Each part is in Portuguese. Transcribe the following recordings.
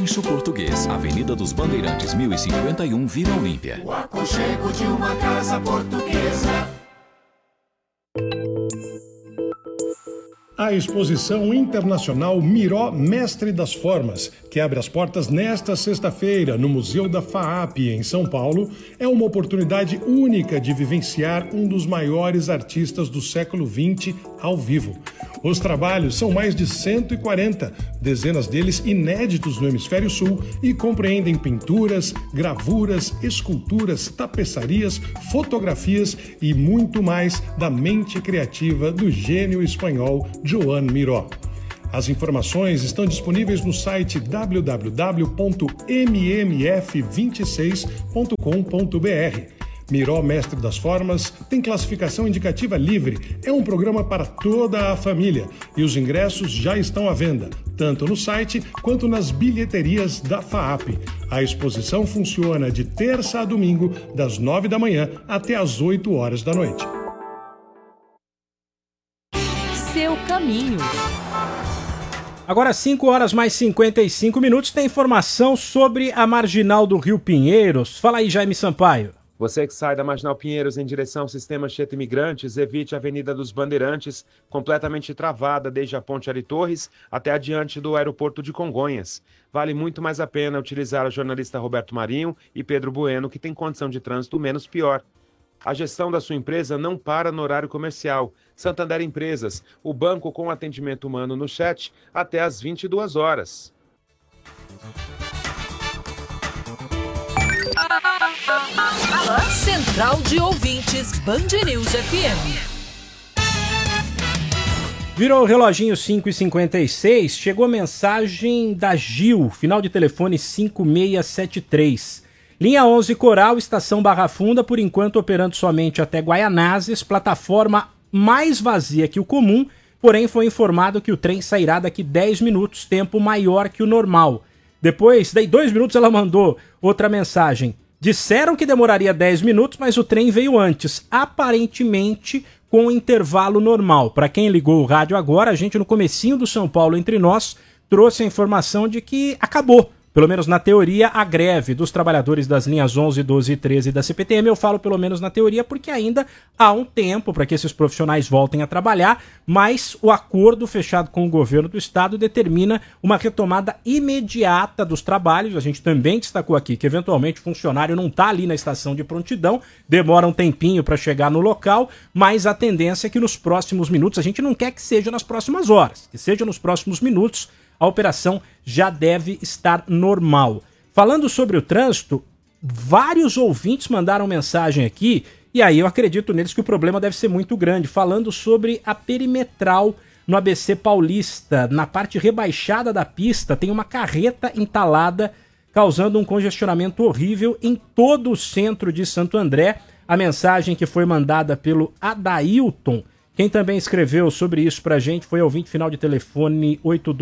Rancho Português, Avenida dos Bandeirantes, 1051, Vila Olímpia. O aconchego de uma casa portuguesa. A exposição internacional Miró Mestre das Formas, que abre as portas nesta sexta-feira no Museu da FAAP, em São Paulo, é uma oportunidade única de vivenciar um dos maiores artistas do século XX ao vivo. Os trabalhos são mais de 140, dezenas deles inéditos no Hemisfério Sul e compreendem pinturas, gravuras, esculturas, tapeçarias, fotografias e muito mais da mente criativa do gênio espanhol Joan Miró. As informações estão disponíveis no site www.mmf26.com.br. Miró Mestre das Formas tem classificação indicativa livre. É um programa para toda a família e os ingressos já estão à venda, tanto no site quanto nas bilheterias da FAAP. A exposição funciona de terça a domingo, das 9 da manhã até as 8 horas da noite. Seu caminho. Agora 5 horas mais 55 minutos, tem informação sobre a Marginal do Rio Pinheiros. Fala aí, Jaime Sampaio. Você que sai da Marginal Pinheiros em direção ao sistema Anchieta Imigrantes, evite a Avenida dos Bandeirantes, completamente travada desde a Ponte Ari Torres até adiante do aeroporto de Congonhas. Vale muito mais a pena utilizar o jornalista Roberto Marinho e Pedro Bueno, que tem condição de trânsito menos pior. A gestão da sua empresa não para no horário comercial. Santander Empresas, o banco com atendimento humano no chat até às 22 horas. Central de Ouvintes, Band News FM. Virou o reloginho 5h56, chegou a mensagem da Gil, final de telefone 5673. Linha 11 Coral, estação Barra Funda, por enquanto operando somente até Guaianazes, plataforma mais vazia que o comum, porém foi informado que o trem sairá daqui 10 minutos, tempo maior que o normal. Depois, daí 2 minutos, ela mandou outra mensagem. Disseram que demoraria 10 minutos, mas o trem veio antes, aparentemente com um intervalo normal. Para quem ligou o rádio agora, a gente no comecinho do São Paulo Entre Nós trouxe a informação de que acabou, pelo menos na teoria, a greve dos trabalhadores das linhas 11, 12 e 13 da CPTM. Eu falo pelo menos na teoria porque ainda há um tempo para que esses profissionais voltem a trabalhar, mas o acordo fechado com o governo do estado determina uma retomada imediata dos trabalhos. A gente também destacou aqui que eventualmente o funcionário não está ali na estação de prontidão, demora um tempinho para chegar no local, mas a tendência é que nos próximos minutos, a gente não quer que seja nas próximas horas, que seja nos próximos minutos, a operação já deve estar normal. Falando sobre o trânsito, vários ouvintes mandaram mensagem aqui, e aí eu acredito neles que o problema deve ser muito grande, falando sobre a perimetral no ABC Paulista. Na parte rebaixada da pista tem uma carreta entalada, causando um congestionamento horrível em todo o centro de Santo André. A mensagem que foi mandada pelo Adailton. Quem também escreveu sobre isso pra gente foi o ouvinte final de telefone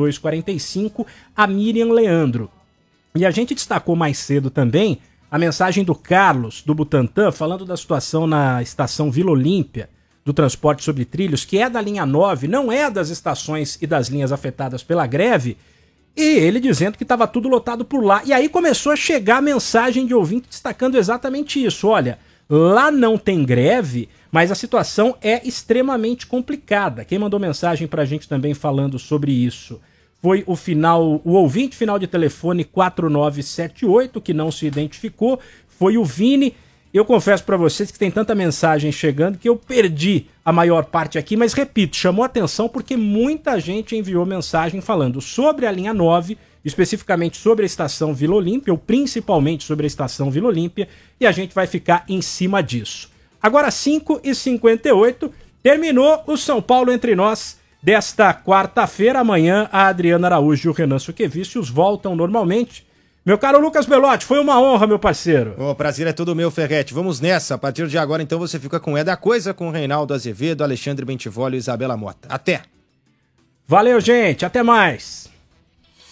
8245, a Miriam Leandro. E a gente destacou mais cedo também a mensagem do Carlos, do Butantã, falando da situação na estação Vila Olímpia, do transporte sobre trilhos, que é da linha 9, não é das estações e das linhas afetadas pela greve, e ele dizendo que estava tudo lotado por lá. E aí começou a chegar a mensagem de ouvinte destacando exatamente isso. Olha, lá não tem greve, mas a situação é extremamente complicada. Quem mandou mensagem pra gente também falando sobre isso foi o ouvinte final de telefone 4978, que não se identificou, foi o Vini. Eu confesso pra vocês que tem tanta mensagem chegando que eu perdi a maior parte aqui, mas repito, chamou atenção porque muita gente enviou mensagem falando sobre a linha 9, especificamente sobre a estação Vila Olímpia, ou principalmente sobre a estação Vila Olímpia, e a gente vai ficar em cima disso. Agora 5h58, terminou o São Paulo Entre Nós desta quarta-feira. Amanhã a Adriana Araújo e o Renan Suquevicius voltam normalmente. Meu caro Lucas Belotti, foi uma honra, meu parceiro. O prazer é todo meu, Ferretti. Vamos nessa. A partir de agora, então, você fica com É da Coisa, com Reinaldo Azevedo, Alexandre Bentivolio e Isabela Mota. Até! Valeu, gente. Até mais.